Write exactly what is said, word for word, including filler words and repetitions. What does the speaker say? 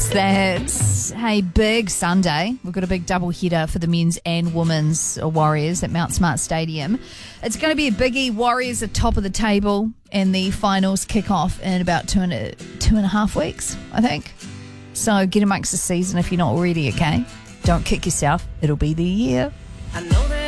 Yes, that's hey, big Sunday. We've got a big double header for the men's and women's Warriors at Mount Smart Stadium. It's going to be a biggie. Warriors are top of the table, and the finals kick off in about two and a, two and a half weeks, I think. So get amongst the season if you're not already, okay? Don't kick yourself. It'll be the year. I know